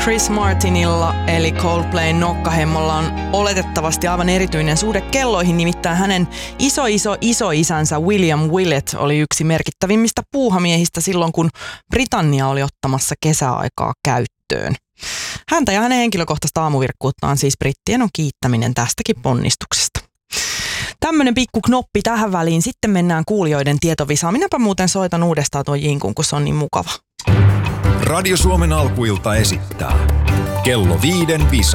Chris Martinilla eli Coldplayn nokkahemmolla on oletettavasti aivan erityinen suhde kelloihin, nimittäin hänen isoisänsä William Willett oli yksi merkittävimmistä puuhamiehistä silloin, kun Britannia oli ottamassa kesäaikaa käyttöön. Häntä ja hänen henkilökohtaista aamuvirkkuuttaan siis brittien on kiittäminen tästäkin ponnistuksesta. Tämmönen pikku knoppi tähän väliin, sitten mennään kuulijoiden tietovisaan. Minäpä muuten soitan uudestaan tuon jinkun, kun se on niin mukava. Radio Suomen alkuilta esittää Kello 5 visa.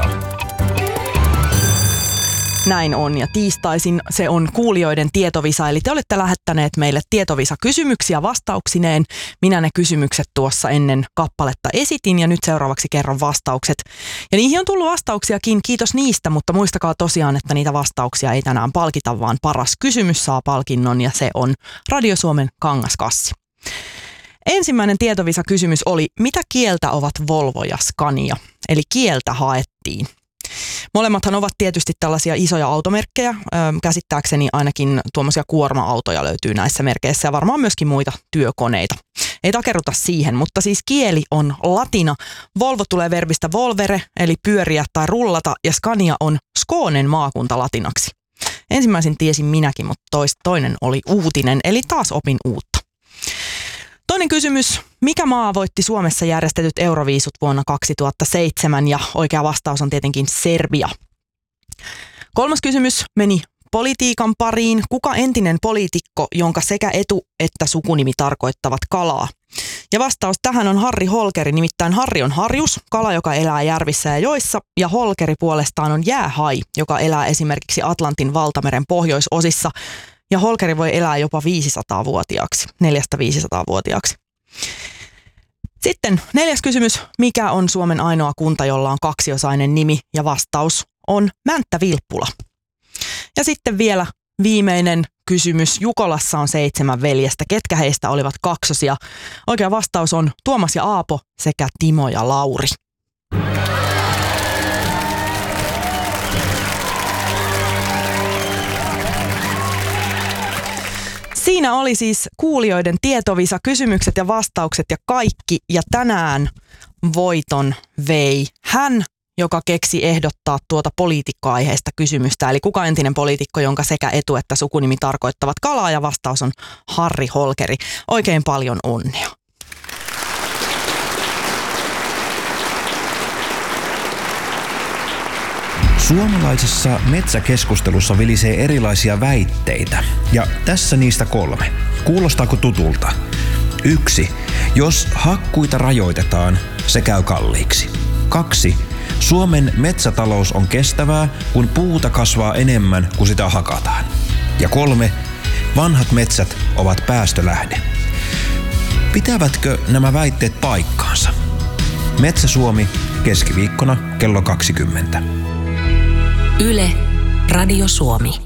Näin on, ja tiistaisin se on kuulijoiden tietovisa, eli te olette lähettäneet meille tietovisa-kysymyksiä vastauksineen. Minä ne kysymykset tuossa ennen kappaletta esitin, ja nyt seuraavaksi kerron vastaukset. Ja niihin on tullut vastauksiakin, kiitos niistä, mutta muistakaa tosiaan, että niitä vastauksia ei tänään palkita, vaan paras kysymys saa palkinnon, ja se on Radio Suomen kangaskassi. Ensimmäinen tietovisa-kysymys oli, mitä kieltä ovat Volvo ja Scania? Eli kieltä haettiin. Molemmathan ovat tietysti tällaisia isoja automerkkejä. Käsittääkseni ainakin tuommoisia kuorma-autoja löytyy näissä merkeissä ja varmaan myöskin muita työkoneita. Ei takerruta siihen, mutta siis kieli on latina. Volvo tulee verbistä volvere, eli pyöriä tai rullata, ja Scania on Skånen maakunta latinaksi. Ensimmäisen tiesin minäkin, mutta toinen oli uutinen, eli taas opin uutta. Toinen kysymys. Mikä maa voitti Suomessa järjestetyt Euroviisut vuonna 2007? Ja oikea vastaus on tietenkin Serbia. Kolmas kysymys meni politiikan pariin. Kuka entinen poliitikko, jonka sekä etu- että sukunimi tarkoittavat kalaa? Ja vastaus tähän on Harri Holkeri, nimittäin Harri on harjus, kala, joka elää järvissä ja joissa, ja Holkeri puolestaan on jäähai, joka elää esimerkiksi Atlantin valtameren pohjoisosissa. Ja Holkeri voi elää jopa 500-vuotiaaksi, 400-500-vuotiaaksi. Sitten 4. kysymys. Mikä on Suomen ainoa kunta, jolla on kaksiosainen nimi? Ja vastaus on Mänttä-Vilppula. Ja sitten vielä viimeinen kysymys. Jukolassa on 7 veljestä. Ketkä heistä olivat kaksosia? Oikea vastaus on Tuomas ja Aapo sekä Timo ja Lauri. Siinä oli siis kuulijoiden tietovisa, kysymykset ja vastaukset ja kaikki. Ja tänään voiton vei hän, joka keksi ehdottaa tuota poliitikkoaiheesta kysymystä. Eli kuka entinen poliitikko, jonka sekä etu- että sukunimi tarkoittavat kalaa, ja vastaus on Harri Holkeri. Oikein paljon onnea. Suomalaisessa metsäkeskustelussa vilisee erilaisia väitteitä, ja tässä niistä 3. Kuulostaako tutulta? 1. Jos hakkuita rajoitetaan, se käy kalliiksi. 2. Suomen metsätalous on kestävää, kun puuta kasvaa enemmän kuin sitä hakataan. Ja 3. Vanhat metsät ovat päästölähde. Pitävätkö nämä väitteet paikkaansa? Metsä Suomi, keskiviikkona kello 20. Yle, Radio Suomi.